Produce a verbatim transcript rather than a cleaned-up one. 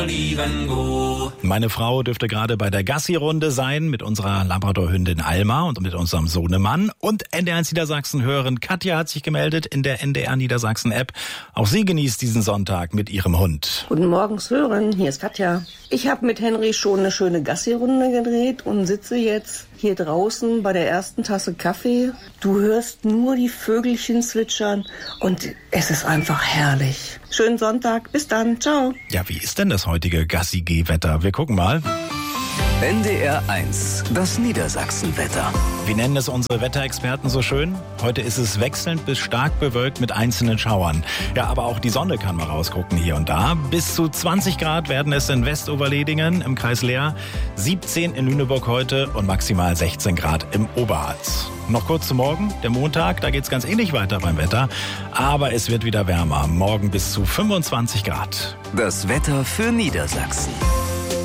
Meine Frau dürfte gerade bei der Gassi-Runde sein mit unserer Labrador-Hündin Alma und mit unserem Sohnemann. Und N D R eins Niedersachsen hören. Katja hat sich gemeldet in der N D R Niedersachsen-App. Auch sie genießt diesen Sonntag mit ihrem Hund. Guten Morgens hören, hier ist Katja. Ich habe mit Henry schon eine schöne Gassi-Runde gedreht und sitze jetzt hier draußen bei der ersten Tasse Kaffee. Du hörst nur die Vögelchen zwitschern und es ist einfach herrlich. Schönen Sonntag, bis dann, ciao. Ja, wie ist denn das heutige Gassi-Geh-Wetter? Wir gucken mal. N D R eins, das Niedersachsenwetter. Wie nennen es unsere Wetterexperten so schön? Heute ist es wechselnd bis stark bewölkt mit einzelnen Schauern. Ja, aber auch die Sonne kann mal rausgucken hier und da. Bis zu zwanzig Grad werden es in Westoverledingen im Kreis Leer, siebzehn in Lüneburg heute und maximal sechzehn Grad im Oberharz. Noch kurz zum Morgen, der Montag, da geht's ganz ähnlich weiter beim Wetter. Aber es wird wieder wärmer, morgen bis zu fünfundzwanzig Grad. Das Wetter für Niedersachsen.